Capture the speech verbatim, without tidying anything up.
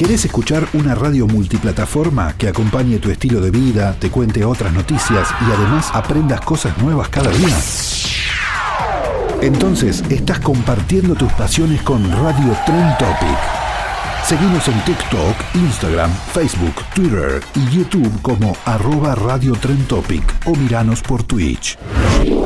¿Querés escuchar una radio multiplataforma que acompañe tu estilo de vida, te cuente otras noticias y además aprendas cosas nuevas cada día? Entonces estás compartiendo tus pasiones con Radio Trend Topic. Seguimos en TikTok, Instagram, Facebook, Twitter y YouTube como arroba Radio Trend Topic o miranos por Twitch.